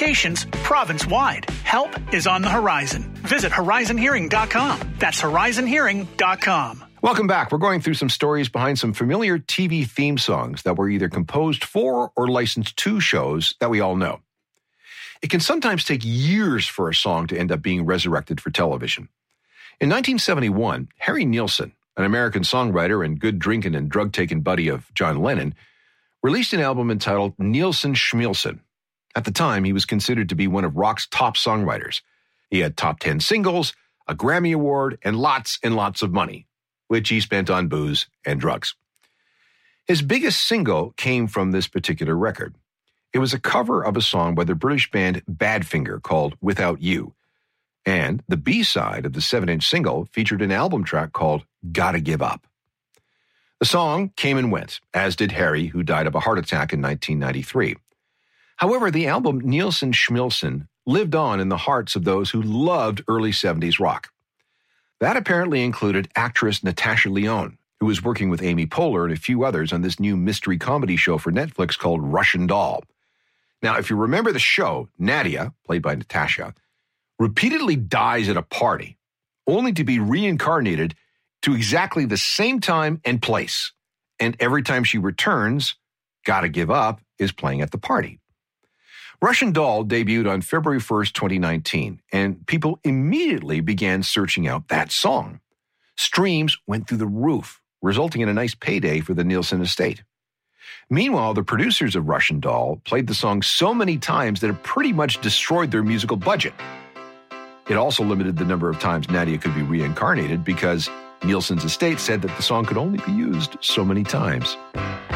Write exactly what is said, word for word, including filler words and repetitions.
Patients province-wide. Help is on the horizon. Visit horizon hearing dot com. That's horizon hearing dot com. Welcome back. We're going through some stories behind some familiar T V theme songs that were either composed for or licensed to shows that we all know. It can sometimes take years for a song to end up being resurrected for television. In nineteen seventy-one, Harry Nilsson, an American songwriter and good drinking and drug-taking buddy of John Lennon, released an album entitled Nilsson Schmilsson. At the time, he was considered to be one of rock's top songwriters. He had top ten singles, a Grammy Award, and lots and lots of money, which he spent on booze and drugs. His biggest single came from this particular record. It was a cover of a song by the British band Badfinger called Without You. And the B-side of the seven-inch single featured an album track called Gotta Give Up. The song came and went, as did Harry, who died of a heart attack in nineteen ninety-three. However, the album Nilsson Schmilsson lived on in the hearts of those who loved early seventies rock. That apparently included actress Natasha Lyonne, who was working with Amy Poehler and a few others on this new mystery comedy show for Netflix called Russian Doll. Now, if you remember the show, Nadia, played by Natasha, repeatedly dies at a party, only to be reincarnated to exactly the same time and place. And every time she returns, Gotta Give Up is playing at the party. Russian Doll debuted on February first, twenty nineteen, and people immediately began searching out that song. Streams went through the roof, resulting in a nice payday for the Nilsson estate. Meanwhile, the producers of Russian Doll played the song so many times that it pretty much destroyed their musical budget. It also limited the number of times Nadia could be reincarnated because Nilsson's estate said that the song could only be used so many times.